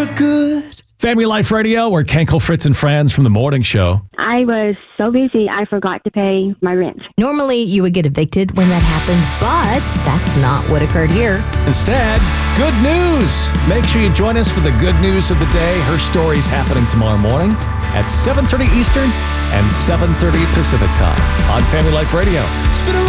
look good. Family Life Radio, we're Kenkel, Fritz, and Franz from the morning show. I was so busy, I forgot to pay my rent. Normally, you would get evicted when that happens, but that's not what occurred here. Instead, good news. Make sure you join us for the good news of the day. Her story's happening tomorrow morning at 7:30 Eastern and 7:30 Pacific time on Family Life Radio.